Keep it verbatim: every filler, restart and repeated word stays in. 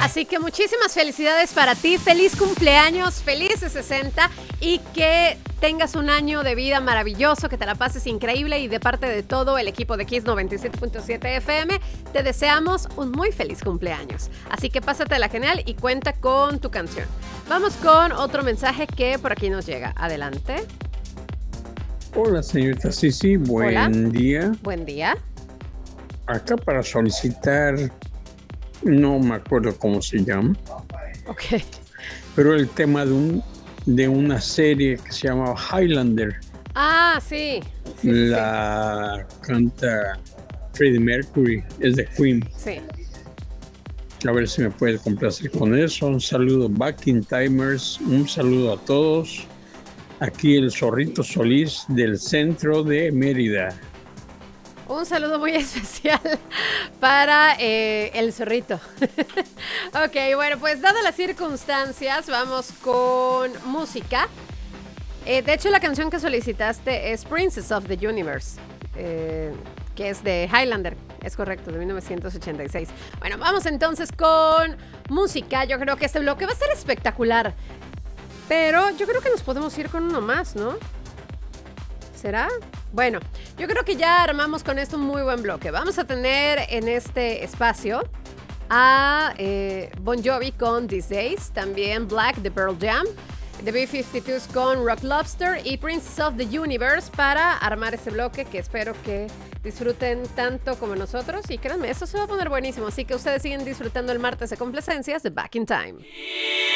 Así que muchísimas felicidades para ti, feliz cumpleaños, felices sesenta y que tengas un año de vida maravilloso, que te la pases increíble y de parte de todo el equipo de Kiss noventa y siete punto siete F M te deseamos un muy feliz cumpleaños. Así que pásatela genial y cuenta con tu canción. Vamos con otro mensaje que por aquí nos llega. Adelante. Hola, señorita Sisi, buen Hola. día. Buen día. Acá para solicitar, no me acuerdo cómo se llama, Ok. pero el tema de un de una serie que se llama Highlander. Ah, sí. sí, sí La canta Freddie Mercury, es de Queen. Sí. A ver si me puede complacer con eso. Un saludo, Backing Timers. Un saludo a todos. Aquí el Zorrito Solís del centro de Mérida. Un saludo muy especial para eh, el zorrito. Ok, bueno, pues dadas las circunstancias, vamos con música. Eh, de hecho, la canción que solicitaste es Princess of the Universe, eh, que es de Highlander. Es correcto, de mil novecientos ochenta y seis. Bueno, vamos entonces con música. Yo creo que este bloque va a ser espectacular. Pero yo creo que nos podemos ir con uno más, ¿no? ¿Será? Bueno, yo creo que ya armamos con esto un muy buen bloque. Vamos a tener en este espacio a eh, Bon Jovi con These Days, también Black de Pearl Jam, The B cincuenta y dos con Rock Lobster y Princess of the Universe para armar este bloque que espero que disfruten tanto como nosotros. Y créanme, esto se va a poner buenísimo, así que ustedes siguen disfrutando el martes de complacencias de Back in Time.